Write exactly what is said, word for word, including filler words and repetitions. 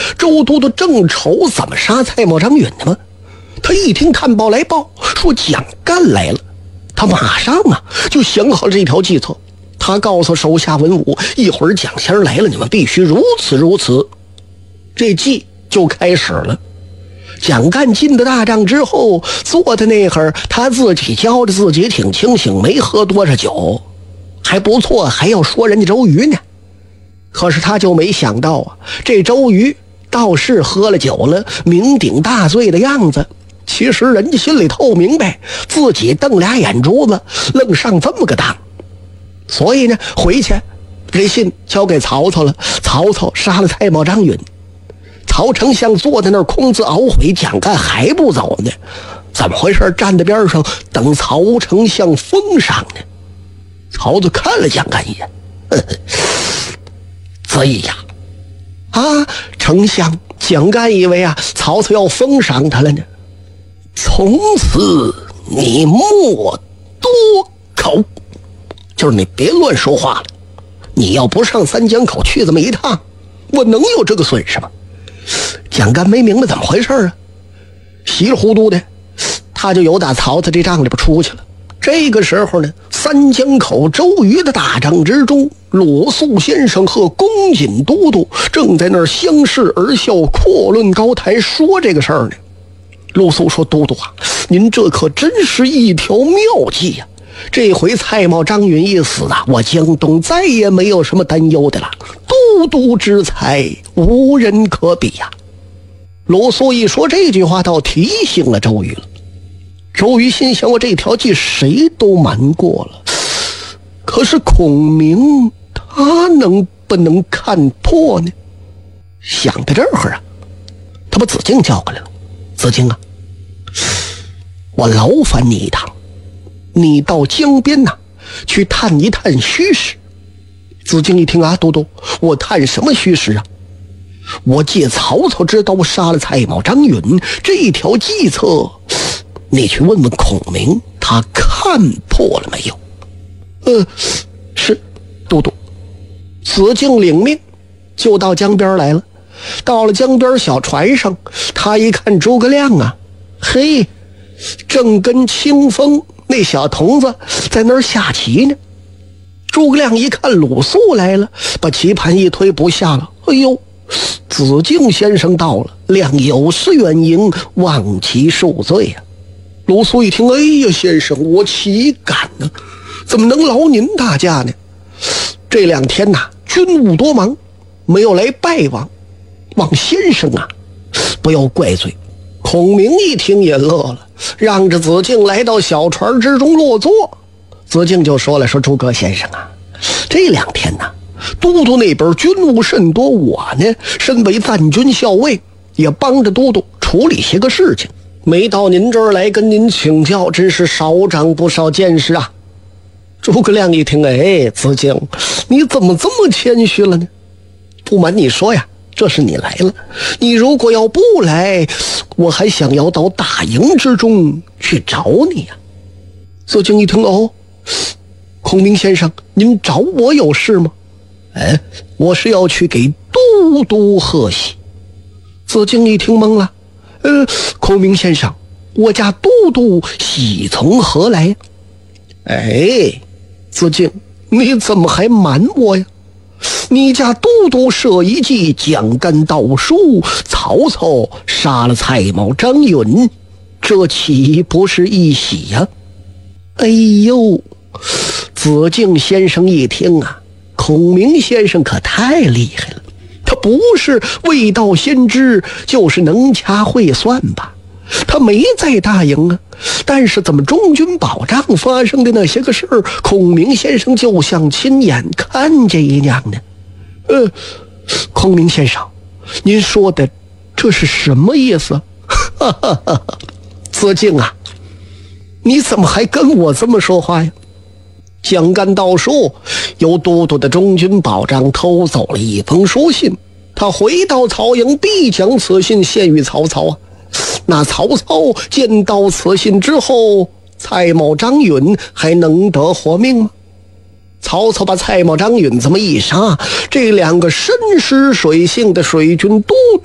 周都督正愁怎么杀蔡瑁张允呢吗？他一听探报来报说蒋干来了，他马上啊就想好了这条计策。他告诉手下文武，一会儿蒋先生来了，你们必须如此如此。这计就开始了。蒋干进的大帐之后，坐在那会儿，他自己觉得自己挺清醒，没喝多少酒，还不错，还要说人家周瑜呢。可是他就没想到啊，这周瑜倒是喝了酒了，酩酊大醉的样子。其实人家心里透明白，自己瞪俩眼珠子，愣上这么个当。所以呢，回去这信交给曹操了。曹操杀了蔡瑁张允，曹丞相坐在那儿空自懊悔，蒋干还不走呢。怎么回事？站在边上等曹丞相封赏呢。曹操看了蒋干一眼，呵呵，子义呀，啊，丞相，蒋干以为啊曹操要封赏他了呢。从此你莫多口，就是你别乱说话了。你要不上三江口去这么一趟，我能有这个损失吗？蒋干没明白怎么回事啊，稀里糊涂的他就由打曹操这帐里边出去了。这个时候呢，三江口周瑜的大帐之中，鲁肃先生和公瑾都督正在那儿相视而笑，阔论高谈，说这个事儿呢。鲁肃说：“都督啊，您这可真是一条妙计呀！这回蔡瑁张允一死啊，我江东再也没有什么担忧的了。都督之才，无人可比呀！”鲁肃一说这句话，倒提醒了周瑜了。周瑜心想：我这条计谁都瞒过了，可是孔明他能不能看破呢？想到这儿啊，他把子敬叫过来了。子敬啊，我劳烦你一趟，你到江边呐、啊、去探一探虚实。子敬一听啊，都督，我探什么虚实啊？我借曹操之刀杀了蔡瑁张允这条计策，你去问问孔明，他看破了没有？呃，是，都督。子敬领命，就到江边来了。到了江边小船上，他一看诸葛亮啊，嘿，正跟清风那小童子在那儿下棋呢。诸葛亮一看鲁肃来了，把棋盘一推，不下了。哎呦，子敬先生到了，亮有失远迎，望其恕罪啊。鲁肃一听，哎呀，先生，我岂敢呢？怎么能劳您大驾呢？这两天呐、啊，军务多忙，没有来拜望。望先生啊，不要怪罪。孔明一听也乐了，让着子敬来到小船之中落座。子敬就说了，说诸葛先生啊，这两天呢、啊，都督那边军务甚多，我呢身为赞军校尉，也帮着都督处理些个事情，没到您这儿来跟您请教，真是少长不少见识啊。诸葛亮一听，哎，子敬，你怎么这么谦虚了呢？不瞒你说呀，这是你来了，你如果要不来，我还想要到大营之中去找你呀、啊。子敬一听，哦，孔明先生，您找我有事吗？哎，我是要去给都督贺喜。子敬一听懵了，呃，孔明先生，我家都督喜从何来呀？哎，子敬，你怎么还瞒我呀？你家都督设一计，蒋干盗书，曹操杀了蔡瑁张允，这岂不是一喜呀、啊？哎呦，子敬先生一听啊，孔明先生可太厉害了，他不是未到先知，就是能掐会算吧？他没在大营啊，但是怎么中军保障发生的那些个事儿，孔明先生就像亲眼看见一样呢？呃，孔明先生，您说的这是什么意思？哈哈哈！子敬啊，你怎么还跟我这么说话呀？蒋干盗书，由都督的中军保障偷走了一封书信，他回到曹营必将此信献与曹操啊。那曹操见到此信之后，蔡瑁张允还能得活命吗？曹操把蔡瑁张允这么一杀，这两个深施水性的水军都